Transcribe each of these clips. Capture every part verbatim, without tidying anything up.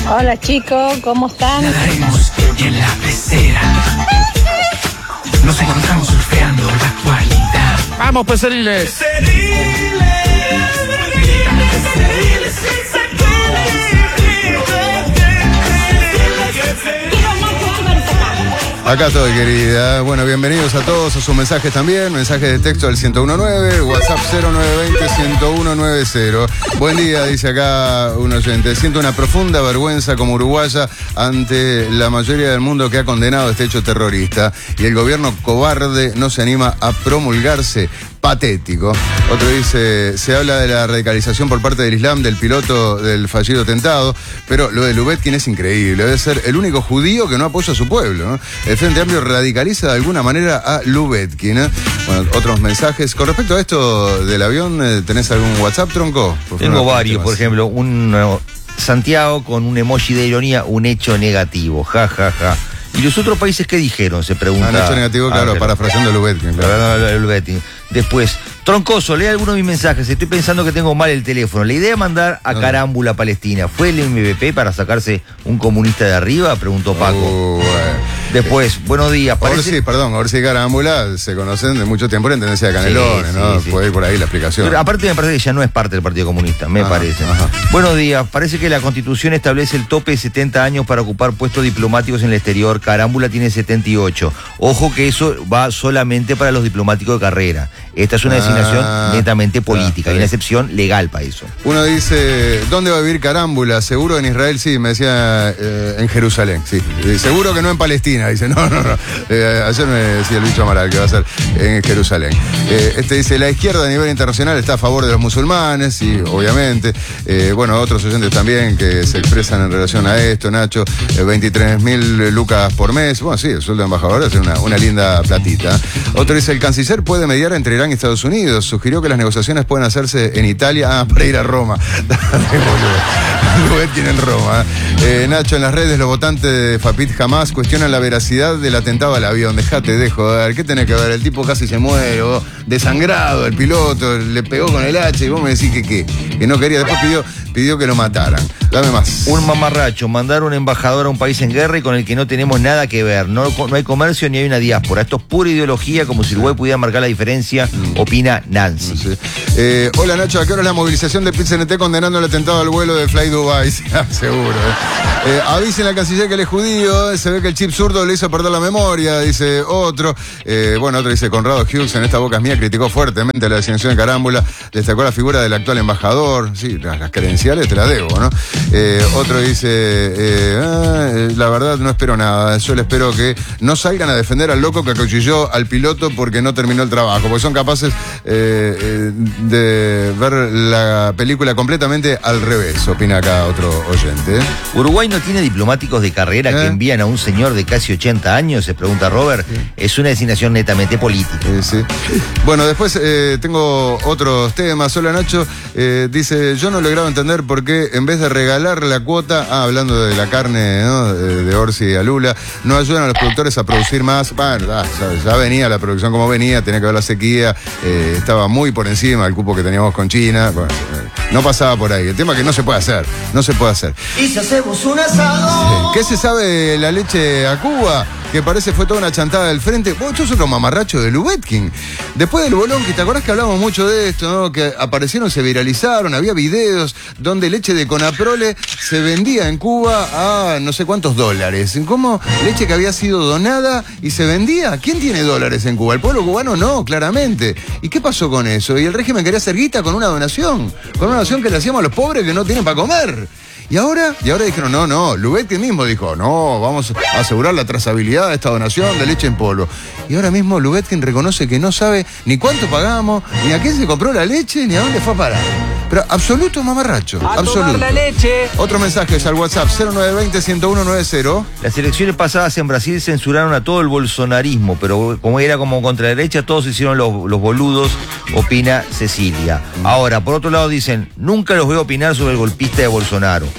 Hola chicos, ¿cómo están? Nadaremos en la pecera. Nos encontramos surfeando la actualidad. Vamos, peceriles. Peceriles. Acá estoy, querida. Bueno, bienvenidos a todos, a sus mensajes también. Mensajes de texto al ciento diecinueve, WhatsApp cero nueve dos cero, ciento uno noventa. Buen día, dice acá un oyente. Siento una profunda vergüenza como uruguaya ante la mayoría del mundo que ha condenado este hecho terrorista. Y el gobierno cobarde no se anima a promulgarse. Patético. Otro dice, se habla de la radicalización por parte del Islam del piloto del fallido atentado, pero lo de Lubetkin es increíble. Debe ser el único judío que no apoya a su pueblo, ¿no? El Frente Amplio radicaliza de alguna manera a Lubetkin, ¿eh? Bueno, otros mensajes. Con respecto a esto del avión, ¿tenés algún WhatsApp, Tronco? Por Tengo favor, varios, por ejemplo, un uh, Santiago con un emoji de ironía, un hecho negativo, ja, ja, ja. ¿Y los otros países qué dijeron? Se pregunta. Ah, un hecho negativo, claro, ah, parafraseando a Lubetkin. Claro. Lubetkin. Después, Troncoso, lee algunos de mis mensajes. Estoy pensando que tengo mal el teléfono. La idea de mandar a Carámbula a Palestina, ¿fue el M V P para sacarse un comunista de arriba? Preguntó Paco. Uh, bueno. Después, buenos días. Ahora Parece... sí, perdón, ahora sí Carámbula se conocen de mucho tiempo en tendencia de Canelones, sí, ¿no? sí, sí. Puede ir por ahí la explicación. Pero aparte me parece que ya no es parte del Partido Comunista, me Ajá, parece. ajá. Buenos días, parece que la Constitución establece el tope de setenta años para ocupar puestos diplomáticos en el exterior. Carámbula tiene setenta y ocho. Ojo que eso va solamente para los diplomáticos de carrera. Esta es una designación Ah, netamente política, ah, hay una excepción legal para eso. Uno dice, ¿dónde va a vivir Carámbula? Seguro en Israel, sí, me decía eh, en Jerusalén, sí. Eh, Seguro que no en Palestina, dice, no, no, no. Eh, ayer me decía el bicho Amaral que va a ser en Jerusalén. Eh, este dice, la izquierda a nivel internacional está a favor de los musulmanes, sí, obviamente. Eh, bueno, otros oyentes también que se expresan en relación a esto, Nacho, eh, veintitrés mil lucas por mes. Bueno, sí, el sueldo de embajador es una, una linda platita. Otro dice, el canciller puede mediar entre Irán y Estados Unidos. Sugirió que las negociaciones pueden hacerse en Italia, ah, para ir a Roma. Lubetkin en Roma. Eh, Nacho, en las redes los votantes de Fapit jamás cuestionan la veracidad del atentado al avión. Dejate de joder. ¿Qué tenés que ver? El tipo casi se muere, vos, desangrado, el piloto, le pegó con el hacha y vos me decís que qué, que no quería. Después pidió, pidió que lo mataran. Dame más. Un mamarracho, mandar un embajador a un país en guerra y con el que no tenemos nada que ver. No, no hay comercio ni hay una diáspora. Esto es pura ideología, como si Uruguay pudiera marcar la diferencia, mm. opina Nancy. No sé. eh, hola Nacho, ¿a qué hora es la movilización de Pizza N T condenando el atentado al vuelo de Fly Dubai? Seguro. Eh. Eh, avisen al canciller que él es judío, se ve que el chip zurdo le hizo perder la memoria, dice otro. Eh, bueno, otro dice, Conrado Hughes en Esta Boca es Mía criticó fuertemente la designación de Carámbula, destacó la figura del actual embajador. Sí, las, las credenciales te las debo, ¿no? Eh, otro dice, eh, ah, la verdad no espero nada, yo le espero que no salgan a defender al loco que acuchilló al piloto porque no terminó el trabajo, porque son capaces eh, eh, de ver la película completamente al revés, opina acá otro oyente. ¿Uruguay no tiene diplomáticos de carrera ¿Eh? que envían a un señor de casi ochenta años? Se pregunta Robert. Sí. Es una designación netamente política. Eh, sí. Bueno, después eh, tengo otros temas. Hola Nacho, eh, dice, yo no he logrado entender por qué en vez de regalar la cuota, ah, hablando de la carne, ¿no? de, de Orsi y Alula, no ayudan a los productores a producir más. Bueno, ah, ya, ya venía la producción como venía, tenía que ver la sequía, eh, estaba muy por encima del cupo que teníamos con China. Bueno, eh, no pasaba por ahí. El tema es que no se puede hacer, no se puede hacer. ¿Y si hacemos un asado? ¿Qué se sabe de la leche a Cuba? Que parece fue toda una chantada del frente. Vos sos otro mamarracho de Lubetkin. Después del bolón, que te acordás que hablamos mucho de esto, ¿no? Que aparecieron, se viralizaron, había videos donde leche de Conaprole se vendía en Cuba a no sé cuántos dólares. ¿Cómo? Leche que había sido donada y se vendía. ¿Quién tiene dólares en Cuba? El pueblo cubano no, claramente. ¿Y qué pasó con eso? Y el régimen quería hacer guita con una donación. Con una donación que le hacíamos a los pobres que no tienen para comer. ¿Y ahora? Y ahora dijeron, no, no, Lubetkin mismo dijo, no, vamos a asegurar la trazabilidad de esta donación de leche en polvo. Y ahora mismo Lubetkin reconoce que no sabe ni cuánto pagamos, ni a quién se compró la leche, ni a dónde fue a parar. Pero absoluto mamarracho, a absoluto. Tomar la leche. Otro mensaje es al WhatsApp cero nueve dos cero, uno uno nueve cero. Las elecciones pasadas en Brasil censuraron a todo el bolsonarismo, pero como era como contra la derecha, todos hicieron los, los boludos, opina Cecilia. Ahora, por otro lado dicen, nunca los veo opinar sobre el golpista de Bolsonaro.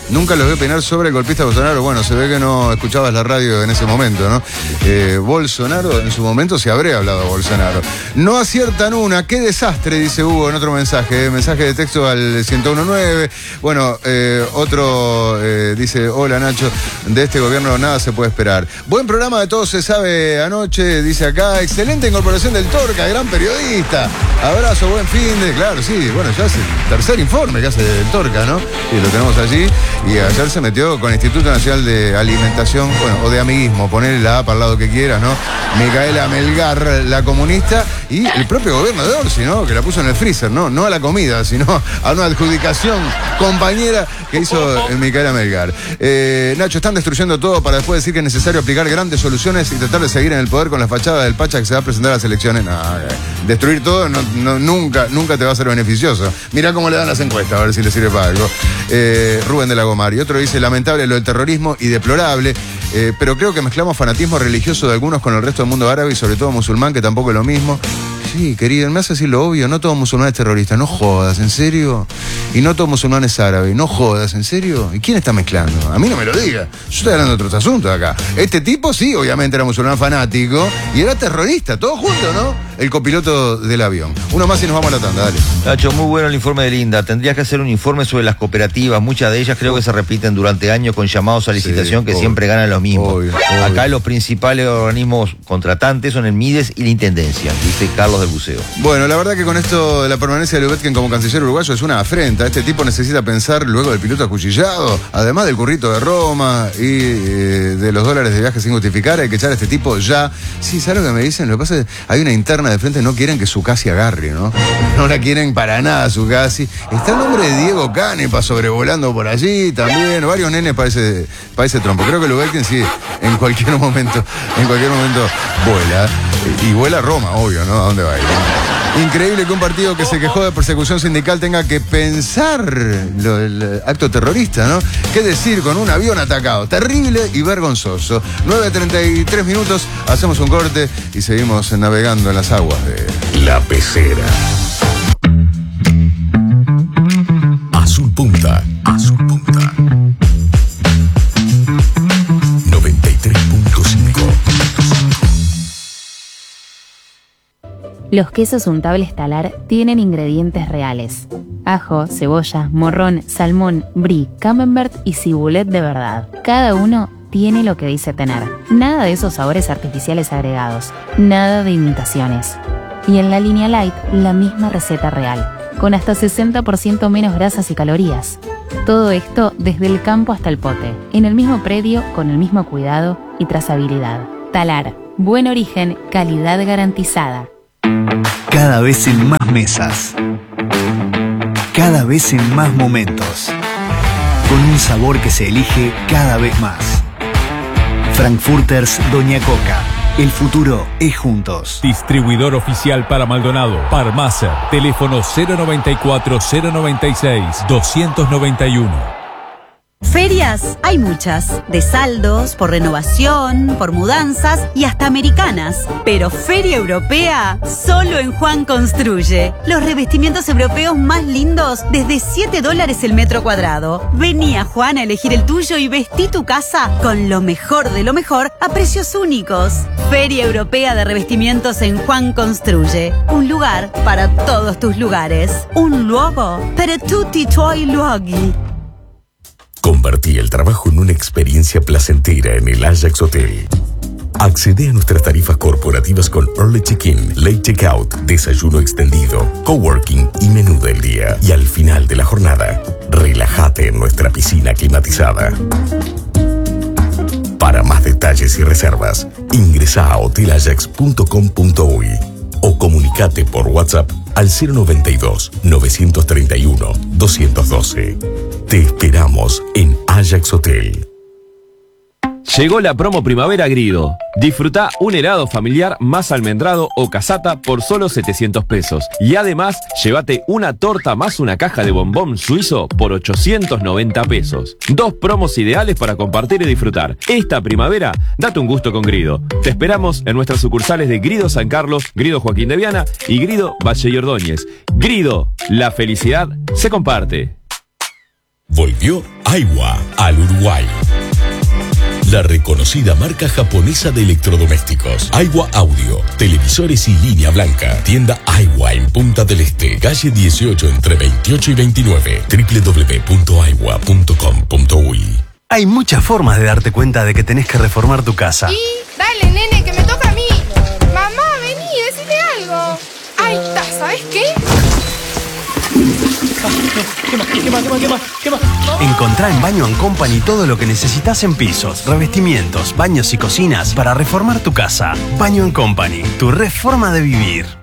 Nunca los vi opinar sobre el golpista Bolsonaro. Bueno, se ve que no escuchabas la radio en ese momento, ¿no? Eh, Bolsonaro, en su momento se habría hablado de Bolsonaro. No aciertan una, qué desastre, dice Hugo en otro mensaje. Eh, mensaje de texto al ciento diecinueve. Bueno, eh, otro eh, dice, hola Nacho, de este gobierno nada se puede esperar. Buen programa de Todo se sabe anoche, dice acá. Excelente incorporación del Torca, gran periodista. Abrazo, buen fin de... Claro, sí, bueno, ya es el tercer informe que hace del Torca, ¿no? Y lo tenemos allí. Y ayer se metió con el Instituto Nacional de Alimentación, bueno, o de Amiguismo, ponerle la A para el lado que quieras, ¿no? Micaela Melgar, la comunista, y el propio gobierno de Orsi, ¿no? Que la puso en el freezer, ¿no? No a la comida, sino a una adjudicación compañera que hizo Micaela Melgar. Eh, Nacho, están destruyendo todo para después decir que es necesario aplicar grandes soluciones y tratar de seguir en el poder con la fachada del Pacha que se va a presentar a las elecciones. No, eh, destruir todo no, no, nunca, nunca te va a ser beneficioso. Mirá cómo le dan las encuestas, a ver si le sirve para algo. Eh, Rubén de la Gomar. Y otro dice, lamentable lo del terrorismo y deplorable, eh, pero creo que mezclamos fanatismo religioso de algunos con el resto del mundo árabe y sobre todo musulmán, que tampoco es lo mismo. Sí, querido, me hace decir lo obvio, no todo musulmán es terrorista, no jodas, ¿en serio? Y no todo musulmán es árabe, no jodas, ¿en serio? ¿Y quién está mezclando? A mí no me lo diga, yo estoy hablando de otros asuntos acá. Este tipo sí, obviamente era musulmán fanático y era terrorista, todo junto, ¿no? El copiloto del avión. Uno más y nos vamos a la tanda, dale. Nacho, muy bueno el informe de Linda. Tendrías que hacer un informe sobre las cooperativas. Muchas de ellas creo que se repiten durante años con llamados a licitación, sí, que obvio, siempre ganan los mismos. Obvio, obvio. Acá los principales organismos contratantes son el Mides y la Intendencia, dice Carlos del Buceo. Bueno, la verdad que con esto de la permanencia de Lubetkin como canciller uruguayo es una afrenta. Este tipo necesita pensar luego del piloto acuchillado, además del currito de Roma y eh, de los dólares de viaje sin justificar. Hay que echar a este tipo ya. Sí, ¿sabes lo que me dicen? Lo que pasa es que hay una interna de frente, no quieren que su casi agarre, ¿no? No la quieren para nada su casi. Está el nombre de Diego Canepa sobrevolando por allí también. Varios nenes para ese, para ese trompo. Creo que Lubetkin sí, en cualquier momento, en cualquier momento vuela. Y vuela a Roma, obvio, ¿no? ¿A dónde va a ir? Increíble que un partido que se quejó de persecución sindical tenga que pensar lo, el acto terrorista, ¿no? ¿Qué decir con un avión atacado? Terrible y vergonzoso. nueve treinta y tres minutos, hacemos un corte y seguimos navegando en las aguas de La Pecera. Azul Punta. Azul Punta. noventa y tres punto cinco. Los quesos untables Talar tienen ingredientes reales: ajo, cebolla, morrón, salmón, brie, camembert y cibulet de verdad. Cada uno tiene lo que dice tener. Nada de esos sabores artificiales agregados, nada de imitaciones. Y en la línea light, la misma receta real, con hasta sesenta por ciento menos grasas y calorías. Todo esto desde el campo hasta el pote, en el mismo predio, con el mismo cuidado y trazabilidad. Talar, buen origen, calidad garantizada. Cada vez en más mesas, cada vez en más momentos, con un sabor que se elige cada vez más. Frankfurters Doña Coca, el futuro es juntos. Distribuidor oficial para Maldonado, Parmaser, teléfono cero noventa y cuatro, cero noventa y seis, doscientos noventa y uno. Ferias hay muchas, de saldos, por renovación, por mudanzas y hasta americanas. Pero Feria Europea, solo en Juan Construye. Los revestimientos europeos más lindos desde siete dólares el metro cuadrado. Vení a Juan a elegir el tuyo y vestí tu casa con lo mejor de lo mejor a precios únicos. Feria Europea de Revestimientos en Juan Construye. Un lugar para todos tus lugares. Un luogo para tutti tuoi luoghi. Convertí el trabajo en una experiencia placentera en el Ajax Hotel. Accede a nuestras tarifas corporativas con Early Check-in, Late Checkout, desayuno extendido, coworking y menú del día. Y al final de la jornada, relájate en nuestra piscina climatizada. Para más detalles y reservas, ingresa a hotel ajax punto com punto uy o comunicate por WhatsApp al cero noventa y dos, novecientos treinta y uno, doscientos doce. Te esperamos en Ajax Hotel. Llegó la promo Primavera Grido. Disfruta un helado familiar más almendrado o casata por solo setecientos pesos. Y además, llévate una torta más una caja de bombón suizo por ochocientos noventa pesos. Dos promos ideales para compartir y disfrutar. Esta primavera, date un gusto con Grido. Te esperamos en nuestras sucursales de Grido San Carlos, Grido Joaquín de Viana y Grido Valle y Ordóñez. Grido, la felicidad se comparte. Volvió Aiwa al Uruguay. La reconocida marca japonesa de electrodomésticos. Aiwa Audio, televisores y línea blanca. Tienda Aiwa en Punta del Este, calle dieciocho entre veintiocho y veintinueve. doble u doble u doble u punto aiwa punto com punto uy. Hay muchas formas de darte cuenta de que tenés que reformar tu casa. Y dale, nene, que me toca a mí. Mamá, vení, decime algo. Ahí está, ¿sabes qué? ¿Qué más? ¿Qué más? ¿Qué más? ¿Qué más? ¿Qué más? Encontrá en Baño and Company todo lo que necesitas en pisos, revestimientos, baños y cocinas para reformar tu casa. Baño and Company, tu reforma de vivir.